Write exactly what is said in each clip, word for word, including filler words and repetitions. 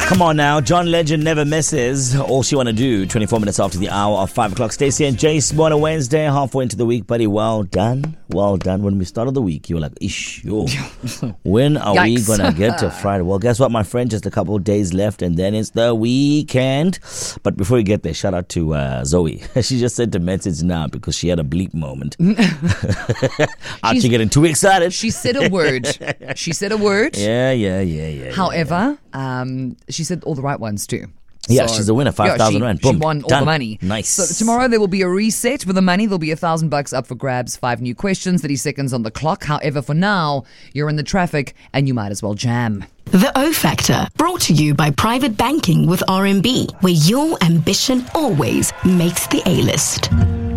Come on now, John Legend never misses. All she want to do, twenty-four minutes after the hour of five o'clock. Stacey and Jace, born on Wednesday, halfway into the week, buddy. Well done. Well done. When we started the week, you were like, ish, yo. When are we Yikes. going to get to Friday? Well, guess what, my friend? Just a couple of days left, and then it's the weekend. But before we get there, shout out to uh, Zoe. She just sent a message now because she had a bleep moment. Aren't you getting too excited? She said a word. She said a word. Yeah, yeah, yeah, yeah. However, um, she said all the right ones too. Yeah, So- she's a winner. five thousand yeah, she- rand. Boom. She won all Done. the money. Nice. So tomorrow there will be a reset with the money. There'll be a thousand bucks up for grabs. Five new questions. Thirty seconds on the clock. However, for now, you're in the traffic and you might as well jam. The O Factor, brought to you by Private Banking with R M B, where your ambition always makes the A-list.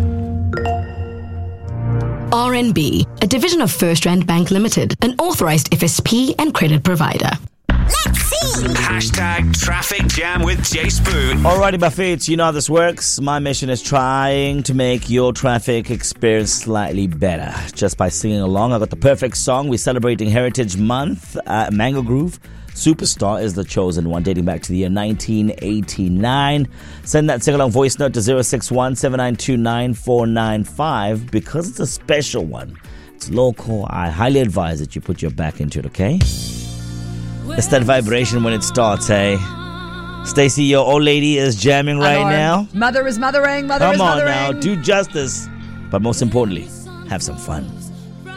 R M B, a division of First Rand Bank Limited, an authorized F S P and credit provider. Let's see. Hashtag Traffic Jam with Jace Boot. Alrighty, Buffets, you know how this works. My mission is trying to make your traffic experience slightly better. Just by singing along, I got the perfect song. We're celebrating Heritage Month. Uh, Mango Groove, Superstar is the chosen one, dating back to the year nineteen eighty-nine. Send that sing-along voice note to zero six one, seven nine two, nine four nine five. Because it's a special one, it's local, I highly advise that you put your back into it, okay? It's that vibration when it starts, hey? Stacey, your old lady is jamming right Alarm. now. Mother is mothering. Mother Come is on mothering. now, do justice. But most importantly, have some fun.